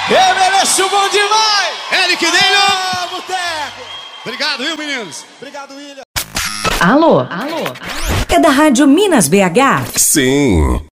Eu mereço bom demais! Eric Delho! Ah, boteco! Obrigado, viu, meninos? Obrigado, William. Alô? É da Rádio Minas BH? Sim.